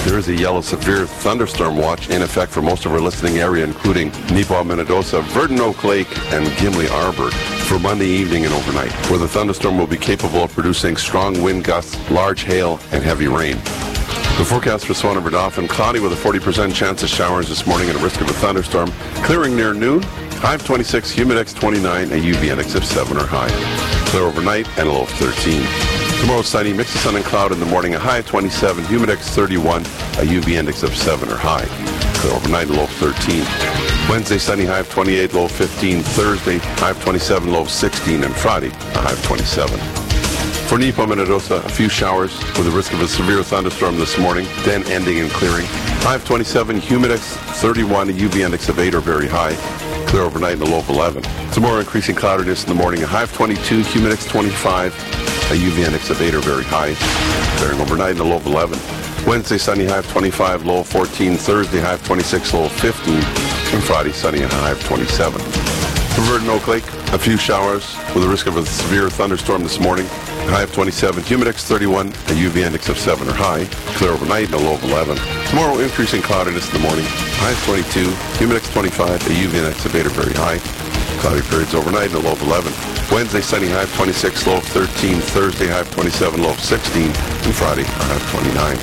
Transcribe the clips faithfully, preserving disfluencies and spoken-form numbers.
There is a yellow severe thunderstorm watch in effect for most of our listening area, including Neepawa, Minnedosa, Verdon Oak Lake, and Gimli Arbor for Monday evening and overnight, where the thunderstorm will be capable of producing strong wind gusts, large hail, and heavy rain. The forecast for Swan River Dauphin, cloudy with a forty percent chance of showers this morning and a risk of a thunderstorm. Clearing near noon, high of twenty-six, humidex twenty-nine, a U V index of seven or high. Clear overnight and a low of thirteen. Tomorrow, sunny, mix of sun and cloud in the morning, a high of twenty-seven, humidex thirty-one, a U V index of seven or high. Clear overnight, a low of thirteen. Wednesday, sunny, high of twenty-eight, low of fifteen. Thursday, high of twenty-seven, low of sixteen. And Friday, a high of twenty-seven. For Neepawa, Minnedosa, a few showers with a risk of a severe thunderstorm this morning, then ending and clearing. High of twenty-seven, humidex thirty-one, a U V index of eight or very high. Clear overnight and a low of eleven. Tomorrow, increasing cloudiness in the morning, a high of twenty-two, humidex twenty-five, a U V index of eight or very high. Clearing overnight and a low of eleven. Wednesday, sunny, high of twenty-five, low of fourteen. Thursday, high of twenty-six, low of fifteen. And Friday, sunny and a high of twenty-seven. For Verdon Oak Lake, a few showers with a risk of a severe thunderstorm this morning. High of twenty-seven, humidex thirty-one, a U V index of seven or high. Clear overnight and a low of eleven. Tomorrow, increasing cloudiness in the morning. High of twenty-two, humidex twenty-five, a U V index of eight or very high. Cloudy periods overnight and a low of eleven. Wednesday, sunny, high of twenty-six, low of thirteen. Thursday, high of twenty-seven, low of sixteen. And Friday, high of twenty-nine.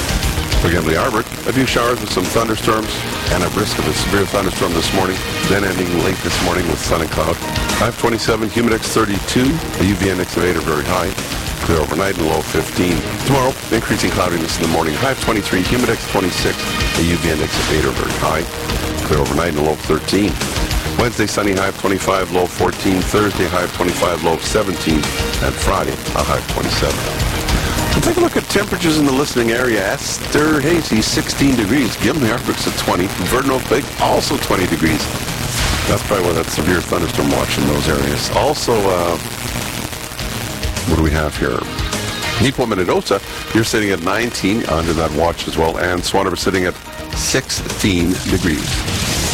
For Gimli Arbor, a few showers with some thunderstorms and a risk of a severe thunderstorm this morning, then ending late this morning with sun and cloud. High of twenty-seven, humidex thirty-two, a U V index of eight or very high. Clear overnight and low of fifteen. Tomorrow, increasing cloudiness in the morning. High of twenty-three, humidex twenty-six, a U V index of eight or very high. Clear overnight and a low of thirteen. Wednesday, sunny, high of twenty-five, low of fourteen. Thursday, high of twenty-five, low of seventeen. And Friday, a high of twenty-seven. We'll take a look at temperatures in the listening area. Esterhazy, sixteen degrees. Gimli Arbor's at twenty. Verdon Oak Lake, also twenty degrees. That's probably why that severe thunderstorm watch in those areas. Also, uh, what do we have here? Neepawa, Minnedosa, you're sitting at nineteen under that watch as well. And Swan River sitting at sixteen degrees.